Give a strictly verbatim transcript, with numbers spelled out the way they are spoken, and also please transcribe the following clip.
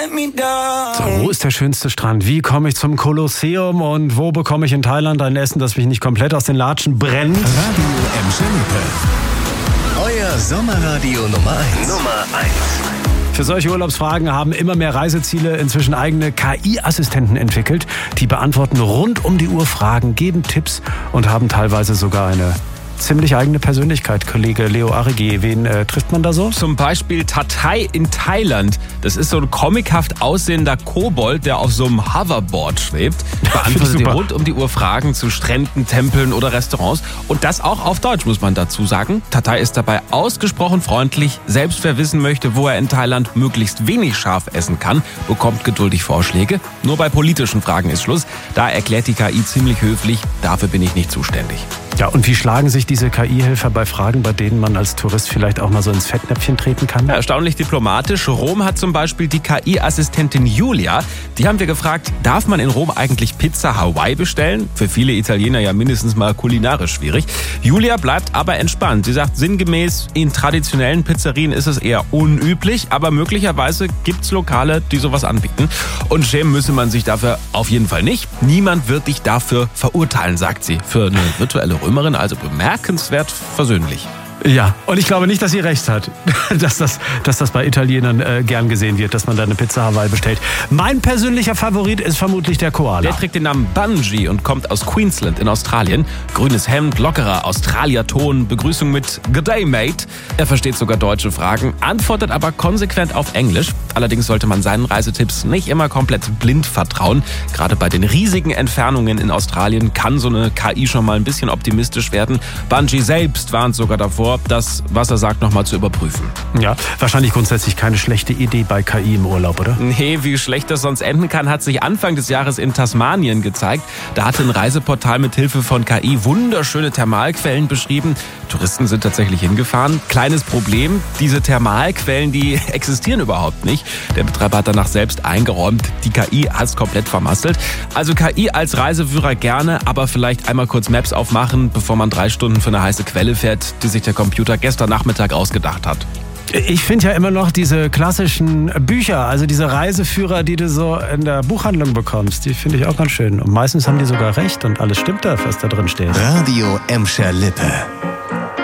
So, wo ist der schönste Strand? Wie komme ich zum Kolosseum? Und wo bekomme ich in Thailand ein Essen, das mich nicht komplett aus den Latschen brennt? Radio Emscher Lippe. Euer Sommerradio Nummer eins. Nummer eins. Für solche Urlaubsfragen haben immer mehr Reiseziele inzwischen eigene K I-Assistenten entwickelt. Die beantworten rund um die Uhr Fragen, geben Tipps und haben teilweise sogar eine ziemlich eigene Persönlichkeit. Kollege Leo Arigi, wen äh, trifft man da so? Zum Beispiel Tatay in Thailand. Das ist so ein comichaft aussehender Kobold, der auf so einem Hoverboard schwebt. Beantwortet dir rund um die Uhr Fragen zu Stränden, Tempeln oder Restaurants. Und das auch auf Deutsch, muss man dazu sagen. Tatay ist dabei ausgesprochen freundlich. Selbst wer wissen möchte, wo er in Thailand möglichst wenig scharf essen kann, bekommt geduldig Vorschläge. Nur bei politischen Fragen ist Schluss. Da erklärt die K I ziemlich höflich, dafür bin ich nicht zuständig. Ja, und wie schlagen sich diese K I-Helfer bei Fragen, bei denen man als Tourist vielleicht auch mal so ins Fettnäpfchen treten kann? Ja, erstaunlich diplomatisch. Rom hat zum Beispiel die K I-Assistentin Julia. Die haben wir gefragt, darf man in Rom eigentlich Pizza Hawaii bestellen? Für viele Italiener ja mindestens mal kulinarisch schwierig. Julia bleibt aber entspannt. Sie sagt sinngemäß, in traditionellen Pizzerien ist es eher unüblich, aber möglicherweise gibt's Lokale, die sowas anbieten. Und schämen müsse man sich dafür auf jeden Fall nicht. Niemand wird dich dafür verurteilen, sagt sie. Für eine virtuelle Römerin also bemerkenswert versöhnlich. Ja, und ich glaube nicht, dass sie recht hat, dass das, dass das bei Italienern äh, gern gesehen wird, dass man da eine Pizza Hawaii bestellt. Mein persönlicher Favorit ist vermutlich der Koala. Der trägt den Namen Bungie und kommt aus Queensland in Australien. Grünes Hemd, lockerer Australier-Ton, Begrüßung mit Good Day, Mate. Er versteht sogar deutsche Fragen, antwortet aber konsequent auf Englisch. Allerdings sollte man seinen Reisetipps nicht immer komplett blind vertrauen. Gerade bei den riesigen Entfernungen in Australien kann so eine K I schon mal ein bisschen optimistisch werden. Bungie selbst warnt sogar davor, das, was er sagt, nochmal zu überprüfen. Ja, wahrscheinlich grundsätzlich keine schlechte Idee bei K I im Urlaub, oder? Nee, wie schlecht das sonst enden kann, hat sich Anfang des Jahres in Tasmanien gezeigt. Da hatte ein Reiseportal mit Hilfe von K I wunderschöne Thermalquellen beschrieben. Touristen sind tatsächlich hingefahren. Kleines Problem, diese Thermalquellen, die existieren überhaupt nicht. Der Betreiber hat danach selbst eingeräumt, die K I hat es komplett vermasselt. Also K I als Reiseführer gerne, aber vielleicht einmal kurz Maps aufmachen, bevor man drei Stunden für eine heiße Quelle fährt, die sich der Computer gestern Nachmittag ausgedacht hat. Ich finde ja immer noch diese klassischen Bücher, also diese Reiseführer, die du so in der Buchhandlung bekommst, die finde ich auch ganz schön. Und meistens haben die sogar recht und alles stimmt da, was da drin steht. Radio Emscher Lippe.